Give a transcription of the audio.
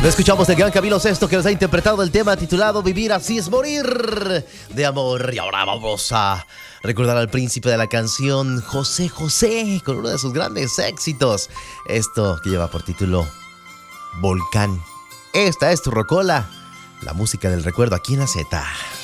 Escuchamos del gran Camilo Sesto, que nos ha interpretado el tema titulado Vivir así es morir, de amor. Y ahora vamos a recordar al príncipe de la canción, José José, con uno de sus grandes éxitos. Esto que lleva por título Volcán. Esta es tu rocola, la música del recuerdo aquí en la Z.